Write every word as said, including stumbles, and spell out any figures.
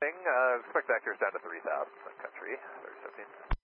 Uh, expect vectors down to three thousand, country, thirty fifteen.